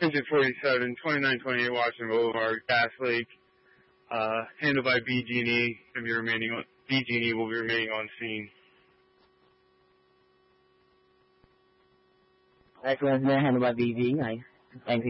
Engine 47, 2928 Washington Boulevard, gas leak, handled by BG&E. BG&E will be remaining on scene. That's what's handled by BG. Thank you.